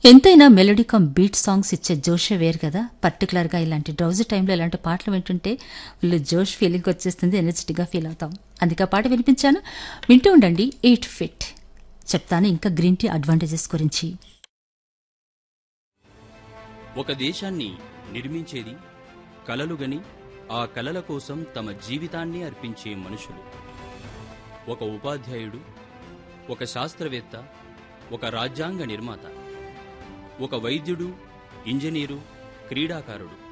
ఎంతైనా melody come beat songs ఇచ్చే జోషే వేరు కదా. పర్టికులర్గా ఇలాంటి డ్రౌజీ టైంలో ఇలాంటి పాటలు వింటుంటే ఫుల్ జోష్ ఫీలింగ్ వచ్చేస్తుంది, ఎనర్జెటిక్గా ఫీల్ అవుతాం. అందుకే ఆ పాట వినిపించాను, వింటూ ఉండండి. 8 ఫిట్ చెప్తాను ఇంకా గ్రీన్ టీ అడ్వాంటేజెస్ గురించి. ఒక దేశాన్ని నిర్మించేది కలలుగని ఆ కలల కోసం తమ జీవితాన్ని అర్పించే మనుషులు. ఒక ఉపాధ్యాయుడు, ఒక శాస్త్రవేత్త, ఒక రాజ్యాంగ నిర్మాత, ఒక వైద్యుడు, ఇంజనీరు, క్రీడాకారుడు.